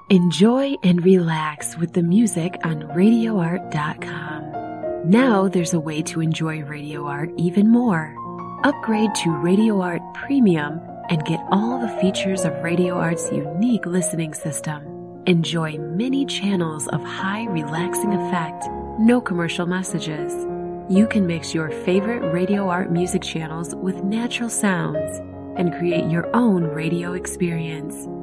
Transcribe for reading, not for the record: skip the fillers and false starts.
Enjoy and relax with the music on RadioArt.com. Now there's a way to enjoy Radio Art even more. Upgrade to Radio Art Premium and get all the features of Radio Art's unique listening system. Enjoy many channels of high relaxing effect, no commercial messages. You can mix your favorite Radio Art music channels with natural sounds and create your own radio experience.